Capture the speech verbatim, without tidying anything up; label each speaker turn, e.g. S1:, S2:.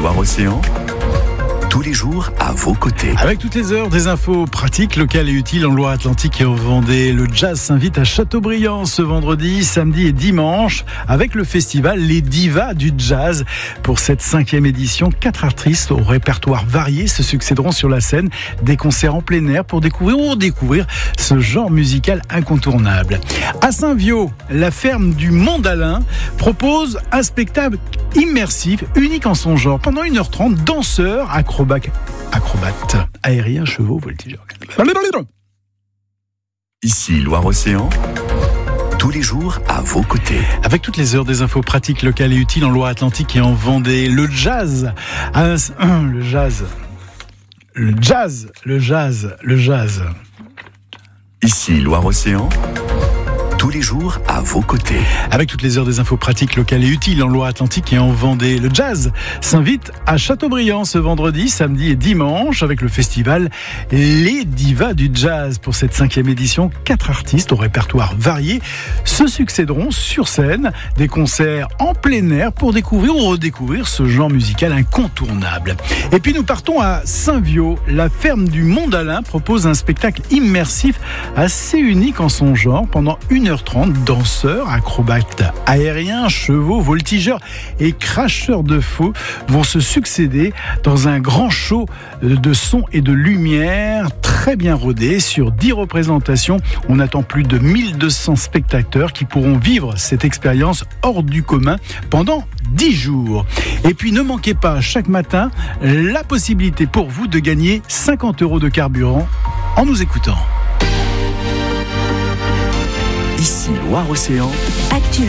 S1: Loire-Océan, tous les jours à vos côtés.
S2: Avec toutes les heures, des infos pratiques, locales et utiles en Loire-Atlantique et en Vendée. Le jazz s'invite à Châteaubriand ce vendredi, samedi et dimanche avec le festival Les Divas du Jazz. Pour cette cinquième édition, quatre artistes au répertoire varié se succéderont sur la scène. Des concerts en plein air pour découvrir ou redécouvrir ce genre musical incontournable. À Saint-Viaud, la ferme du Mont-d'Alain propose un spectacle immersif, unique en son genre. Pendant une heure trente, danseurs, acrobates, acrobates, aériens, chevaux, voltigeurs.
S1: Ici Loire-Océan, tous les jours à vos côtés.
S2: Avec toutes les heures des infos pratiques, locales et utiles en Loire-Atlantique et en Vendée. Le jazz, un, le jazz, le jazz, le jazz, le jazz.
S1: Ici Loire-Océan, tous les jours à vos côtés.
S2: Avec toutes les heures des infos pratiques, locales et utiles en Loire-Atlantique et en Vendée. Le jazz s'invite à Châteaubriand ce vendredi, samedi et dimanche avec le festival Les Divas du Jazz. Pour cette cinquième édition, quatre artistes au répertoire varié se succéderont sur scène. Des concerts en plein air pour découvrir ou redécouvrir ce genre musical incontournable. Et puis nous partons à Saint-Viaud. La ferme du Mont-d'Alain propose un spectacle immersif assez unique en son genre. Pendant une heure trente, danseurs, acrobates aériens, chevaux, voltigeurs et cracheurs de feu vont se succéder dans un grand show de son et de lumière très bien rodé. Sur dix représentations, on attend plus de mille deux cents spectateurs qui pourront vivre cette expérience hors du commun pendant dix jours. Et puis ne manquez pas chaque matin la possibilité pour vous de gagner cinquante euros de carburant en nous écoutant.
S1: Ici Loire-Océan.
S3: Actu